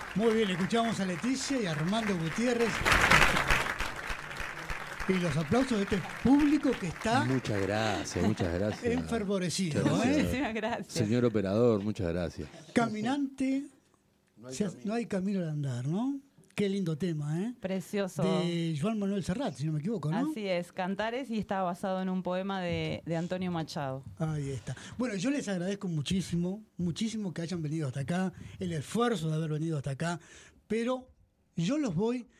Muy bien, escuchamos a Leticia y a Armando Gutiérrez. Y los aplausos de este público que está Muchas gracias. enfervorecido. Muchas gracias. Muchísimas gracias. Señor operador, muchas gracias. Caminante, no hay camino al andar, ¿no? Qué lindo tema, ¿eh? Precioso. De Joan Manuel Serrat, si no me equivoco, ¿no? Así es, Cantares, y está basado en un poema de Antonio Machado. Ahí está. Bueno, yo les agradezco muchísimo que hayan venido hasta acá, el esfuerzo de haber venido hasta acá, pero yo los voy